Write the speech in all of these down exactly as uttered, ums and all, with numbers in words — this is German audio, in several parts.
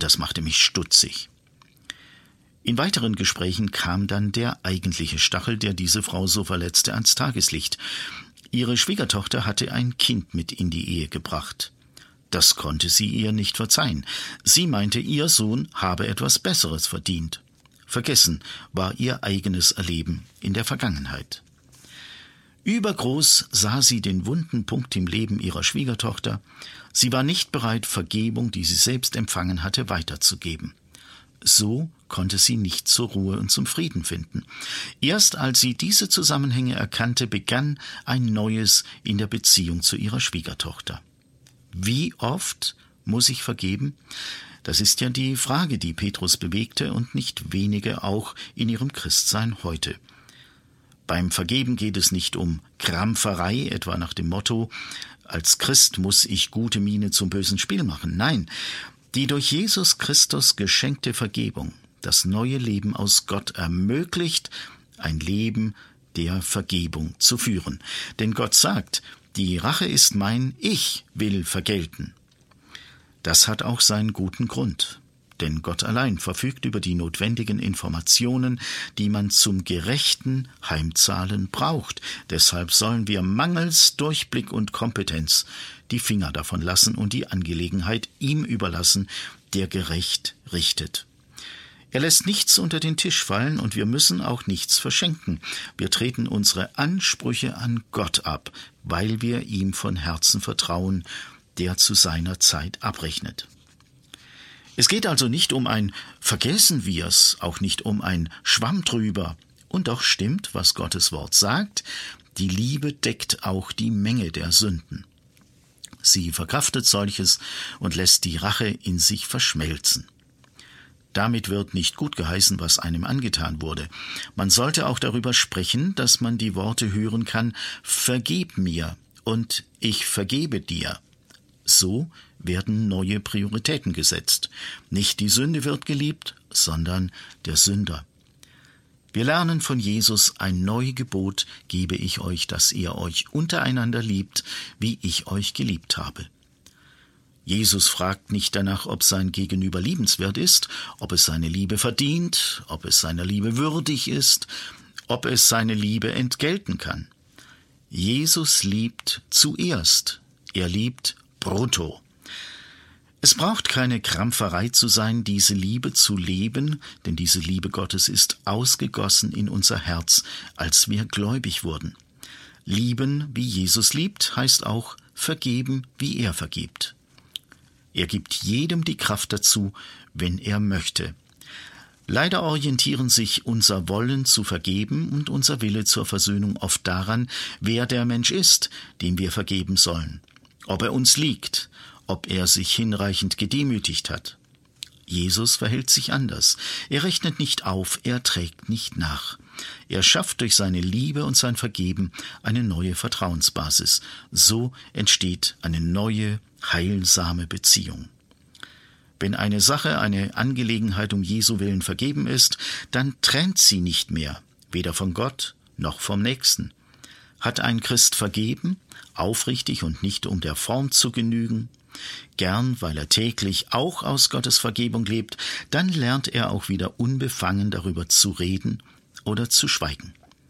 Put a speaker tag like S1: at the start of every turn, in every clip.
S1: das machte mich stutzig. In weiteren Gesprächen kam dann der eigentliche Stachel, der diese Frau so verletzte, ans Tageslicht. Ihre Schwiegertochter hatte ein Kind mit in die Ehe gebracht. Das konnte sie ihr nicht verzeihen. Sie meinte, ihr Sohn habe etwas Besseres verdient. Vergessen war ihr eigenes Erleben in der Vergangenheit. Übergroß sah sie den wunden Punkt im Leben ihrer Schwiegertochter. Sie war nicht bereit, Vergebung, die sie selbst empfangen hatte, weiterzugeben. So konnte sie nicht zur Ruhe und zum Frieden finden. Erst als sie diese Zusammenhänge erkannte, begann ein Neues in der Beziehung zu ihrer Schwiegertochter. Wie oft muss ich vergeben? Das ist ja die Frage, die Petrus bewegte und nicht wenige auch in ihrem Christsein heute. Beim Vergeben geht es nicht um Krampferei, etwa nach dem Motto, als Christ muss ich gute Miene zum bösen Spiel machen. Nein, die durch Jesus Christus geschenkte Vergebung, das neue Leben aus Gott ermöglicht, ein Leben der Vergebung zu führen. Denn Gott sagt, die Rache ist mein, ich will vergelten. Das hat auch seinen guten Grund. Denn Gott allein verfügt über die notwendigen Informationen, die man zum gerechten Heimzahlen braucht. Deshalb sollen wir mangels Durchblick und Kompetenz die Finger davon lassen und die Angelegenheit ihm überlassen, der gerecht richtet. Er lässt nichts unter den Tisch fallen und wir müssen auch nichts verschenken. Wir treten unsere Ansprüche an Gott ab, weil wir ihm von Herzen vertrauen, der zu seiner Zeit abrechnet. Es geht also nicht um ein Vergessen wir's, auch nicht um ein Schwamm drüber. Und doch stimmt, was Gottes Wort sagt, die Liebe deckt auch die Menge der Sünden. Sie verkraftet solches und lässt die Rache in sich verschmelzen. Damit wird nicht gut geheißen, was einem angetan wurde. Man sollte auch darüber sprechen, dass man die Worte hören kann, vergib mir und ich vergebe dir. So werden neue Prioritäten gesetzt. Nicht die Sünde wird geliebt, sondern der Sünder. Wir lernen von Jesus, ein Neugebot gebe ich euch, dass ihr euch untereinander liebt, wie ich euch geliebt habe. Jesus fragt nicht danach, ob sein Gegenüber liebenswert ist, ob es seine Liebe verdient, ob es seiner Liebe würdig ist, ob es seine Liebe entgelten kann. Jesus liebt zuerst. Er liebt brutto. Es braucht keine Krampferei zu sein, diese Liebe zu leben, denn diese Liebe Gottes ist ausgegossen in unser Herz, als wir gläubig wurden. Lieben, wie Jesus liebt, heißt auch vergeben, wie er vergibt. Er gibt jedem die Kraft dazu, wenn er möchte. Leider orientieren sich unser Wollen zu vergeben und unser Wille zur Versöhnung oft daran, wer der Mensch ist, dem wir vergeben sollen. Ob er uns liegt, ob er sich hinreichend gedemütigt hat. Jesus verhält sich anders. Er rechnet nicht auf, er trägt nicht nach. Er schafft durch seine Liebe und sein Vergeben eine neue Vertrauensbasis. So entsteht eine neue, heilsame Beziehung. Wenn eine Sache, eine Angelegenheit um Jesu willen vergeben ist, dann trennt sie nicht mehr, weder von Gott noch vom Nächsten. Hat ein Christ vergeben, aufrichtig und nicht um der Form zu genügen, gern, weil er täglich auch aus Gottes Vergebung lebt, dann lernt er auch wieder unbefangen darüber zu reden oder zu schweigen.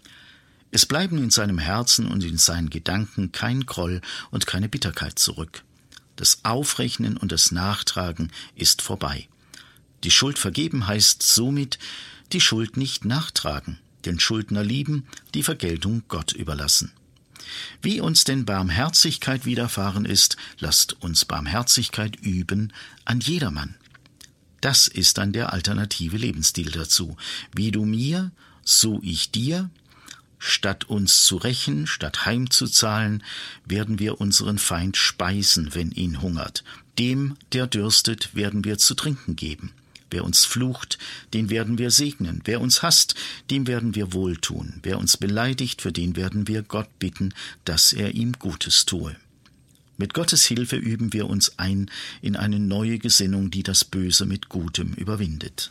S1: Es bleiben in seinem Herzen und in seinen Gedanken kein Groll und keine Bitterkeit zurück. Das Aufrechnen und das Nachtragen ist vorbei. Die Schuld vergeben heißt somit, die Schuld nicht nachtragen, den Schuldner lieben, die Vergeltung Gott überlassen. Wie uns denn Barmherzigkeit widerfahren ist, lasst uns Barmherzigkeit üben an jedermann. Das ist dann der alternative Lebensstil dazu. Wie du mir, so ich dir. Statt uns zu rächen, statt heimzuzahlen, werden wir unseren Feind speisen, wenn ihn hungert. Dem, der dürstet, werden wir zu trinken geben. Wer uns flucht, den werden wir segnen. Wer uns hasst, dem werden wir wohltun. Wer uns beleidigt, für den werden wir Gott bitten, dass er ihm Gutes tue. Mit Gottes Hilfe üben wir uns ein in eine neue Gesinnung, die das Böse mit Gutem überwindet.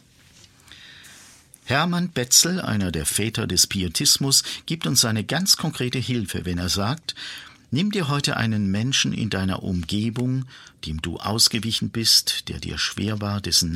S1: Hermann Betzel, einer der Väter des Pietismus, gibt uns eine ganz konkrete Hilfe, wenn er sagt: Nimm dir heute einen Menschen in deiner Umgebung, dem du ausgewichen bist, der dir schwer war, dessen